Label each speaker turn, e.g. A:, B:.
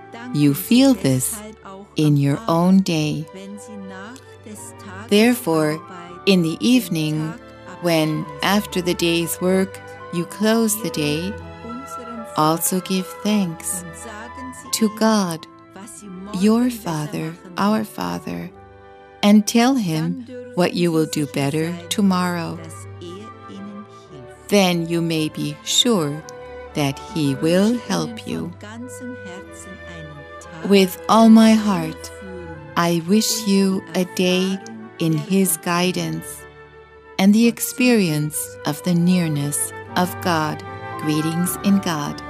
A: you feel this in your own day. Therefore, in the evening, when after the day's work you close the day, also give thanks to God, your Father, our Father, and tell Him what you will do better tomorrow. Then you may be sure that He will help you. With all my heart, I wish you a day in His guidance and the experience of the nearness of God. Greetings in God.